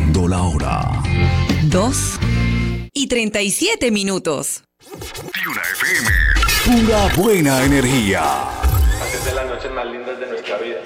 Marcando la hora. 2:37. Tiuna FM. Pura buena energía. Es de las noches más lindas de nuestra vida.